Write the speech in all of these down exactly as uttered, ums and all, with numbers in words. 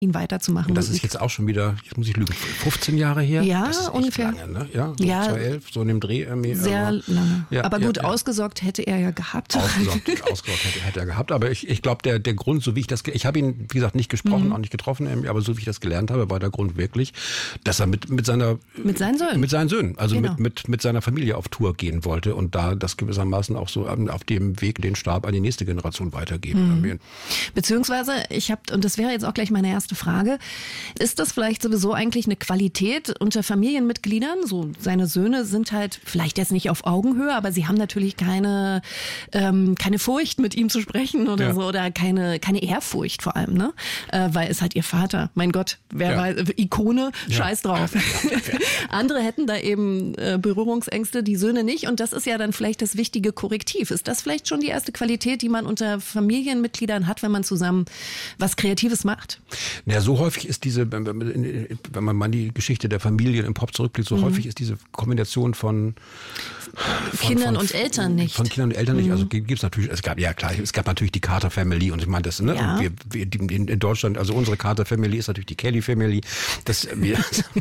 ihn weiterzumachen. Und das ist jetzt auch schon wieder, jetzt muss ich lügen, fünfzehn Jahre her? Ja, das ist echt ungefähr. Lange, ne? Ja, so ja, zweitausendelf, so in dem Dreh. Irgendwie, sehr aber, lange. Ja, aber gut, ja, ja. ausgesorgt hätte er ja gehabt. Ausgesorgt, ausgesorgt hätte, hätte er gehabt. Aber ich, ich glaube, der, der Grund, so wie ich das, ich habe ihn, wie gesagt, nicht gesprochen, mhm. auch nicht getroffen, aber so wie ich das gelernt habe, war der Grund wirklich, dass er mit, mit seiner, mit seinen Söhnen, mit seinen Söhnen, also genau. mit, mit, mit seiner Familie auf Tour gehen wollte und da das gewissermaßen auch so auf dem Weg den Stab an die nächste Generation weitergeben. Mhm. Beziehungsweise, ich habe, und das wäre jetzt auch gleich meine erste Frage, ist das vielleicht sowieso eigentlich eine Qualität unter Familienmitgliedern? So, seine Söhne sind halt vielleicht jetzt nicht auf Augenhöhe, aber sie haben natürlich keine, ähm, keine Furcht, mit ihm zu sprechen oder ja. so, oder keine, keine Ehrfurcht vor allem, ne? Äh, weil es halt ihr Vater, mein Gott, wer ja. weiß, Ikone, ja. scheiß drauf. Ja. Andere hätten da eben äh, Berührungsängste, die Söhne nicht, und das ist ja dann vielleicht das wichtige Korrektiv. Ist das vielleicht schon die erste Qualität, die man unter Familienmitgliedern hat, wenn man zusammen was Kreatives macht? Ja, so häufig ist diese, wenn man mal die Geschichte der Familien im Pop zurückblickt, so mhm. häufig ist diese Kombination von, von Kindern von, und Eltern nicht. Von Kindern und Eltern mhm. nicht. Also gibt es natürlich, es gab, ja klar, es gab natürlich die Carter Family und ich meine das, ne? Ja. Und wir, wir die, in Deutschland, also unsere Carter Family ist natürlich die Kelly Family. Das, wir,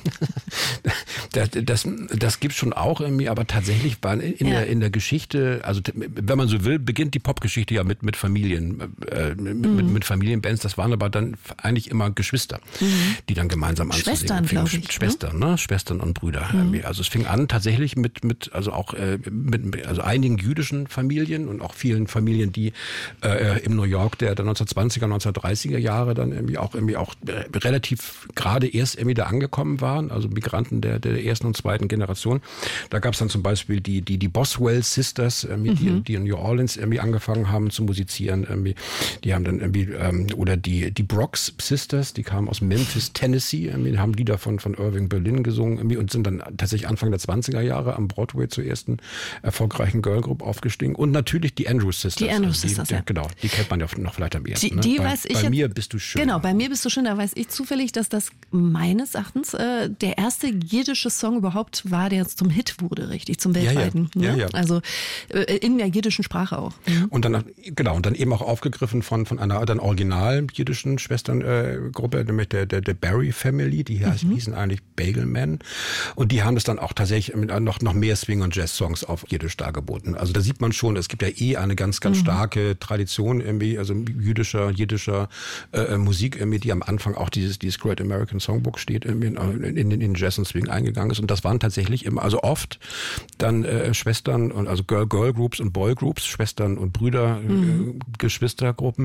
das, das, das gibt's schon auch irgendwie, aber tatsächlich war in ja. der, in der Geschichte, also wenn man so will, beginnt die Popgeschichte ja mit, mit Familien, äh, mit, mhm. mit, mit Familienbands. Das waren aber dann eigentlich immer Geschwister, mhm. die dann gemeinsam anzusingen. Schwestern, glaube ich. Schwestern, ne? Schwestern und Brüder. Mhm. Also es fing an tatsächlich mit, mit also auch äh, mit also einigen jüdischen Familien und auch vielen Familien, die äh, im New York der, der neunzehnhundertzwanziger, neunzehnhundertdreißiger Jahre dann irgendwie auch irgendwie auch äh, relativ gerade erst irgendwie da angekommen waren, also Migranten der, der ersten und zweiten Generation. Da gab es dann zum Beispiel die, die, die Boswell Sisters, irgendwie, mhm. die, die in New Orleans irgendwie angefangen haben zu musizieren. Irgendwie. Die haben dann irgendwie, ähm, oder die, die Brox Sisters, die kamen aus Memphis, Tennessee, irgendwie, haben Lieder von, von Irving Berlin gesungen irgendwie, und sind dann tatsächlich Anfang der zwanziger Jahre am Broadway zur ersten erfolgreichen Girlgroup aufgestiegen. Und natürlich die Andrews Sisters. Die Andrews Sisters, die, ja. Genau, die kennt man ja noch vielleicht am ersten. Die, die ne? weiß bei, ich bei jetzt, mir bist du schön. Genau, bei mir bist du schön. Da weiß ich zufällig, dass das meines Erachtens äh, der erste jiddische Song überhaupt war, der zum Hit wurde, richtig, zum weltweiten. Ja, ja. Ne? Ja, ja. Also äh, in der jiddischen Sprache auch. Mhm. Und dann, genau, und dann eben auch aufgegriffen von, von einer dann original jiddischen Schwesterngruppe, äh, nämlich der, der, der Barry Family, die hier mhm. hießen eigentlich Bagelman. Und die haben das dann auch tatsächlich mit noch, noch mehr Swing- und Jazz-Songs auf Jiddisch dargeboten. Also da sieht man schon, es gibt ja eh eine ganz, ganz mhm. starke Tradition irgendwie, also jüdischer, jiddischer äh, Musik irgendwie, die am Anfang auch dieses, dieses Great American Songbook steht, irgendwie in, in, in Jazz und Swing eingegangen ist. Und das waren tatsächlich immer, also oft dann äh, Schwestern und also Girl-Girl-Groups und Boy-Groups, Schwestern und Brüder, mhm. äh, Geschwistergruppen,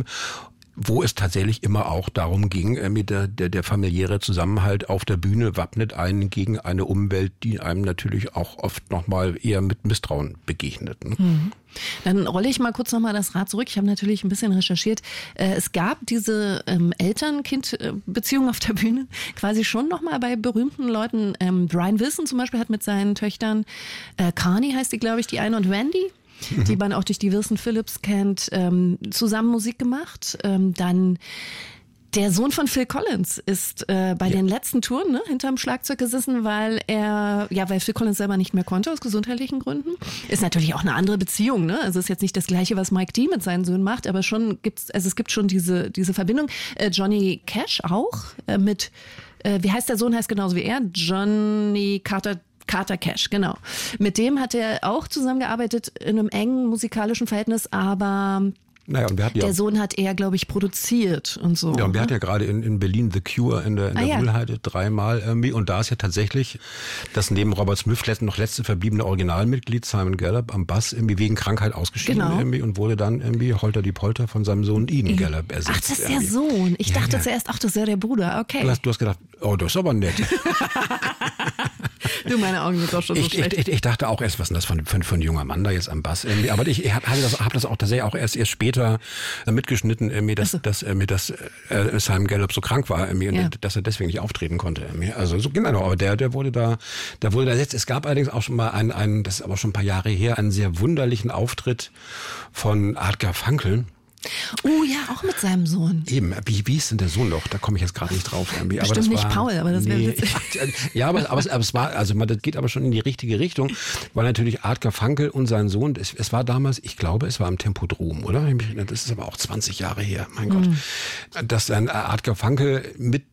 wo es tatsächlich immer auch darum ging, äh, mit der, der, der familiäre Zusammenhalt auf der Bühne wappnet einen gegen eine Umwelt, die einem natürlich auch oft nochmal eher mit Misstrauen begegnet. Ne? Mhm. Dann rolle ich mal kurz nochmal das Rad zurück. Ich habe natürlich ein bisschen recherchiert. Es gab diese ähm, Eltern-Kind-Beziehung auf der Bühne quasi schon nochmal bei berühmten Leuten. Ähm, Brian Wilson zum Beispiel hat mit seinen Töchtern, äh, Carney heißt die, glaube ich, die eine, und Wendy, die man auch durch die Wilson Phillips kennt, ähm, zusammen Musik gemacht. Ähm, dann der Sohn von Phil Collins ist äh, bei ja. den letzten Touren ne, hinterm Schlagzeug gesessen, weil er, ja, weil Phil Collins selber nicht mehr konnte aus gesundheitlichen Gründen. Ist natürlich auch eine andere Beziehung, ne? Also ist jetzt nicht das Gleiche, was Mike D mit seinen Söhnen macht, aber schon gibt's, also es gibt schon diese diese Verbindung. Äh, Johnny Cash auch äh, mit, äh, wie heißt der Sohn, heißt genauso wie er, Johnny Carter. Carter Cash, genau. Mit dem hat er auch zusammengearbeitet in einem engen musikalischen Verhältnis, aber naja, und wir hatten der ja, Sohn hat eher, glaube ich, produziert und so. Ja, und wir ne? hatten ja gerade in, in Berlin The Cure in der, in ah, der ja. Mühlheide dreimal irgendwie. Und da ist ja tatsächlich das neben Robert Smith noch letzte verbliebene Originalmitglied Simon Gallup am Bass irgendwie wegen Krankheit ausgeschieden genau. irgendwie und wurde dann irgendwie Holter die Polter von seinem Sohn Ian Gallup ersetzt. Ach, das ist irgendwie. der Sohn. Ich ja, dachte ja. zuerst, ach, das ist ja der Bruder. Okay. Du hast, du hast gedacht, oh, das ist aber nett. Du, meine Augen sind doch schon so ich, schlecht. Ich, ich, ich dachte auch erst, was ist denn das für, für, für ein junger Mann da jetzt am Bass irgendwie. Aber ich, ich habe das, hab das auch tatsächlich auch erst, erst später mitgeschnitten, irgendwie, dass, so. dass, irgendwie, dass äh, Simon Gallup so krank war irgendwie, ja. und dass er deswegen nicht auftreten konnte. Irgendwie. Also so genau, aber der, der wurde da, der wurde da jetzt. Es gab allerdings auch schon mal einen, einen, das ist aber schon ein paar Jahre her, einen sehr wunderlichen Auftritt von Art Garfunkel. Oh ja, auch mit seinem Sohn. Eben, wie, wie ist denn der Sohn noch? Da komme ich jetzt gerade nicht drauf. Irgendwie. Bestimmt aber das nicht war, Paul, aber das wäre nee, witzig. Ja, aber, aber, aber es war, also das geht aber schon in die richtige Richtung, weil natürlich Art Garfunkel und sein Sohn, es, es war damals, ich glaube, es war im Tempodrom, oder? Das ist aber auch zwanzig Jahre her, mein Gott. Mm. Dass dann Art Garfunkel mit